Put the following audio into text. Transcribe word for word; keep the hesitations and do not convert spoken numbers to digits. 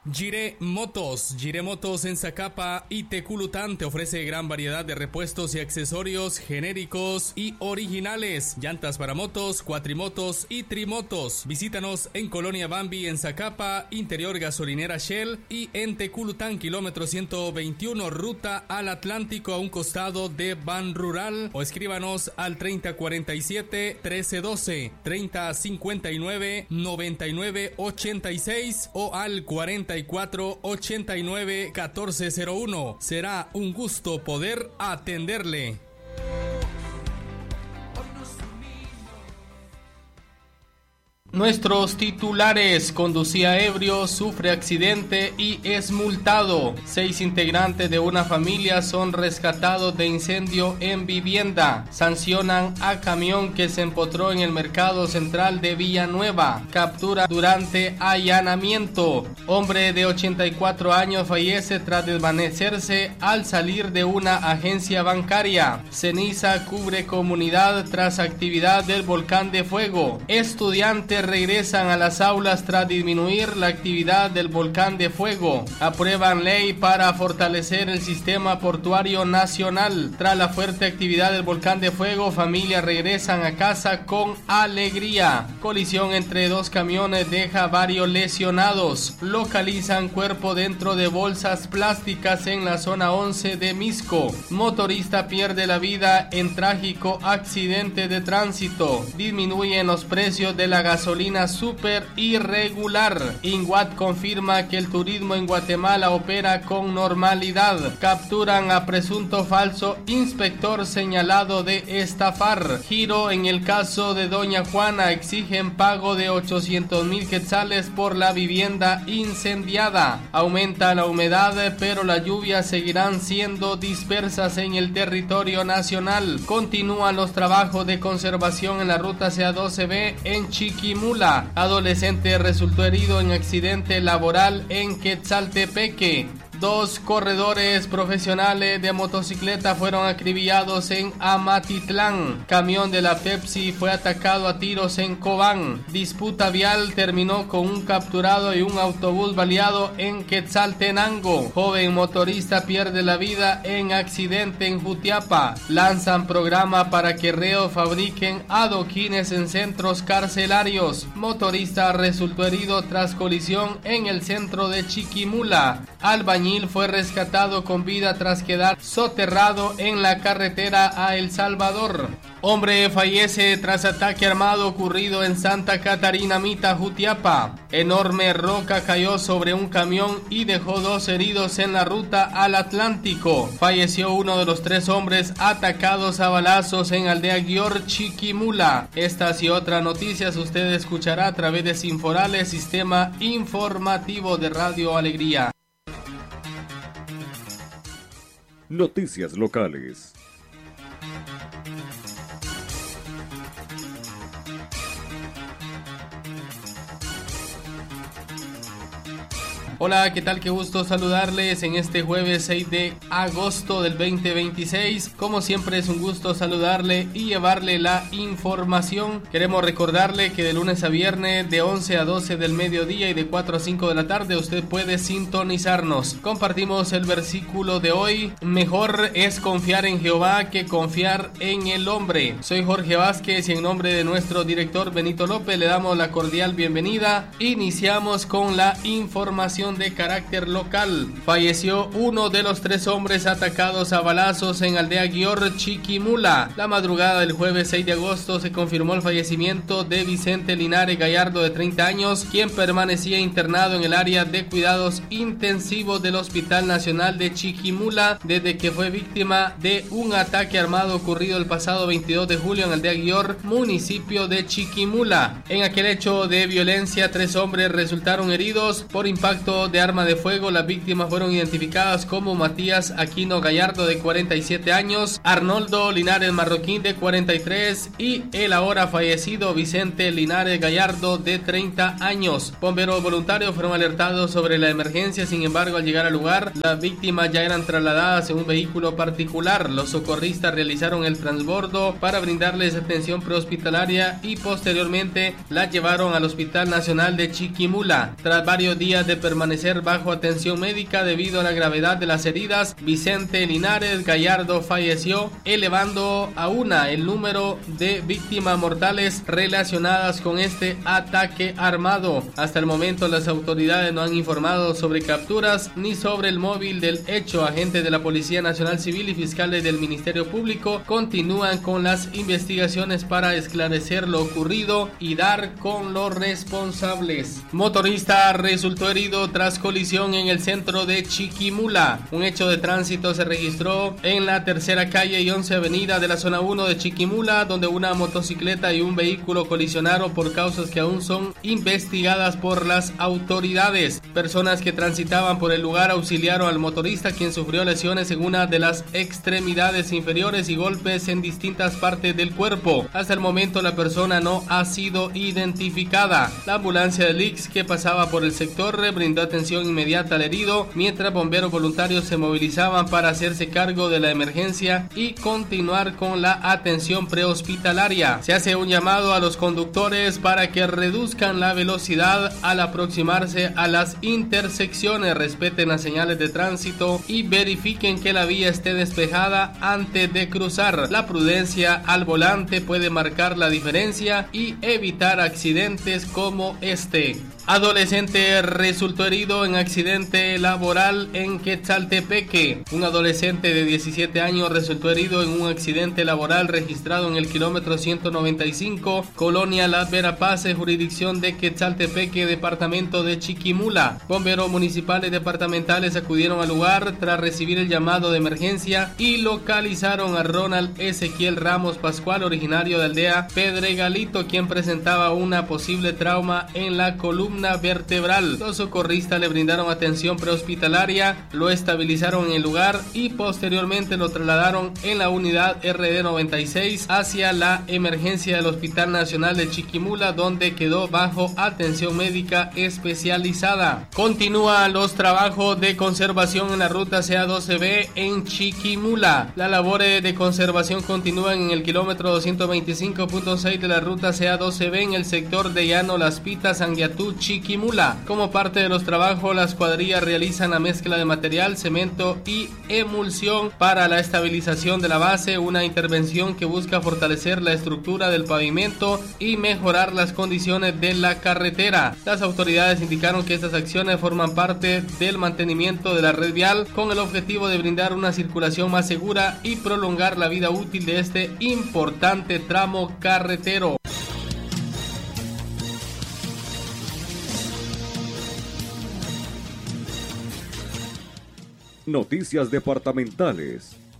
Gire Motos. Gire Motos en Zacapa y Teculután te ofrece gran variedad de repuestos y accesorios genéricos y originales. Llantas para motos, cuatrimotos y trimotos. Visítanos en Colonia Bambi en Zacapa, Interior Gasolinera Shell, y en Teculután, kilómetro ciento veintiuno, ruta al Atlántico, a un costado de Ban Rural. O escríbanos al treinta cuarenta y siete, trece doce, treinta cincuenta y nueve, noventa y nueve ochenta y seis o al cuarenta y cuatro, ochenta y nueve, catorce cero uno. Será un gusto poder atenderle. Nuestros titulares: conducía ebrio, sufre accidente y es multado. Seis integrantes de una familia son rescatados de incendio en vivienda. Sancionan a camión que se empotró en el mercado central de Villanueva. Captura durante allanamiento. Hombre de ochenta y cuatro años fallece tras desvanecerse al salir de una agencia bancaria. Ceniza cubre comunidad tras actividad del volcán de fuego. Estudiantes regresan a las aulas tras disminuir la actividad del volcán de fuego. Aprueban ley para fortalecer el sistema portuario nacional. Tras la fuerte actividad del volcán de fuego, familias regresan a casa con alegría. Colisión entre dos camiones deja varios lesionados. Localizan cuerpo dentro de bolsas plásticas en la zona once de Misco. Motorista pierde la vida en trágico accidente de tránsito. Disminuyen los precios de la gasolina super irregular. INGUAT confirma que el turismo en Guatemala opera con normalidad. Capturan a presunto falso inspector señalado de estafar. Giro en el caso de Doña Juana. Exigen pago de ochocientos mil quetzales por la vivienda incendiada. Aumenta la humedad, pero las lluvias seguirán siendo dispersas en el territorio nacional. Continúan los trabajos de conservación en la ruta C A doce B en Chiquimula. Adolescente resultó herido en accidente laboral en Quetzaltepeque. Dos corredores profesionales de motocicleta fueron acribillados en Amatitlán. Camión de la Pepsi fue atacado a tiros en Cobán. Disputa vial terminó con un capturado y un autobús baleado en Quetzaltenango. Joven motorista pierde la vida en accidente en Jutiapa. Lanzan programa para que reos fabriquen adoquines en centros carcelarios. Motorista resultó herido tras colisión en el centro de Chiquimula. Albañil fue rescatado con vida tras quedar soterrado en la carretera a El Salvador. Hombre fallece tras ataque armado ocurrido en Santa Catarina Mita, Jutiapa. Enorme roca cayó sobre un camión y dejó dos heridos en la ruta al Atlántico. Falleció uno de los tres hombres atacados a balazos en Aldea Guior, Chiquimula. Estas y otras noticias usted escuchará a través de Sinforales, sistema informativo de Radio Alegría. Noticias locales. Hola, ¿qué tal? Qué gusto saludarles en este jueves seis de agosto del veinte veintiséis. Como siempre es un gusto saludarle y llevarle la información. Queremos recordarle que de lunes a viernes de once a doce del mediodía y de cuatro a cinco de la tarde usted puede sintonizarnos. Compartimos el versículo de hoy: mejor es confiar en Jehová que confiar en el hombre. Soy Jorge Vázquez y en nombre de nuestro director Benito López le damos la cordial bienvenida. Iniciamos con la información de carácter local. Falleció uno de los tres hombres atacados a balazos en Aldea Guior, Chiquimula. La madrugada del jueves seis de agosto se confirmó el fallecimiento de Vicente Linares Gallardo, de treinta años, quien permanecía internado en el área de cuidados intensivos del Hospital Nacional de Chiquimula desde que fue víctima de un ataque armado ocurrido el pasado veintidós de julio en Aldea Guior, municipio de Chiquimula. En aquel hecho de violencia, tres hombres resultaron heridos por impacto de arma de fuego. Las víctimas fueron identificadas como Matías Aquino Gallardo, de cuarenta y siete años, Arnoldo Linares Marroquín, de cuarenta y tres, y el ahora fallecido Vicente Linares Gallardo, de treinta años. Bomberos voluntarios fueron alertados sobre la emergencia. Sin embargo, al llegar al lugar, las víctimas ya eran trasladadas en un vehículo particular. Los socorristas realizaron el transbordo para brindarles atención prehospitalaria y posteriormente las llevaron al Hospital Nacional de Chiquimula. Tras varios días de permanencia permanecer bajo atención médica debido a la gravedad de las heridas. Vicente Linares Gallardo falleció, elevando a una el número de víctimas mortales relacionadas con este ataque armado. Hasta el momento las autoridades no han informado sobre capturas ni sobre el móvil del hecho. Agentes de la Policía Nacional Civil y fiscales del Ministerio Público continúan con las investigaciones para esclarecer lo ocurrido y dar con los responsables. Motorista resultó herido tras colisión en el centro de Chiquimula. Un hecho de tránsito se registró en la tercera calle y once avenida de la zona uno de Chiquimula, donde una motocicleta y un vehículo colisionaron por causas que aún son investigadas por las autoridades. Personas que transitaban por el lugar auxiliaron al motorista, quien sufrió lesiones en una de las extremidades inferiores y golpes en distintas partes del cuerpo. Hasta el momento la persona no ha sido identificada. La ambulancia del I X que pasaba por el sector brindó atención inmediata al herido, mientras bomberos voluntarios se movilizaban para hacerse cargo de la emergencia y continuar con la atención prehospitalaria. Se hace un llamado a los conductores para que reduzcan la velocidad al aproximarse a las intersecciones, respeten las señales de tránsito y verifiquen que la vía esté despejada antes de cruzar. La prudencia al volante puede marcar la diferencia y evitar accidentes como este. Adolescente resultó herido en accidente laboral en Quetzaltepeque. Un adolescente de diecisiete años resultó herido en un accidente laboral registrado en el kilómetro ciento noventa y cinco, Colonia Las Verapaces, jurisdicción de Quetzaltepeque, departamento de Chiquimula. Bomberos municipales departamentales acudieron al lugar tras recibir el llamado de emergencia y localizaron a Ronald Ezequiel Ramos Pascual, originario de aldea Pedregalito, quien presentaba una posible trauma en la columna vertebral. Los socorristas le brindaron atención prehospitalaria, lo estabilizaron en el lugar y posteriormente lo trasladaron en la unidad R D noventa y seis hacia la emergencia del Hospital Nacional de Chiquimula, donde quedó bajo atención médica especializada. Continúan los trabajos de conservación en la ruta C A doce B en Chiquimula. Las labores de conservación continúan en el kilómetro doscientos veinticinco punto seis de la ruta C A doce B en el sector de Llano Las Pitas, Anguiatú, Chiquimula. Como parte de los trabajos, las cuadrillas realizan la mezcla de material, cemento y emulsión para la estabilización de la base, una intervención que busca fortalecer la estructura del pavimento y mejorar las condiciones de la carretera. Las autoridades indicaron que estas acciones forman parte del mantenimiento de la red vial con el objetivo de brindar una circulación más segura y prolongar la vida útil de este importante tramo carretero. Noticias departamentales.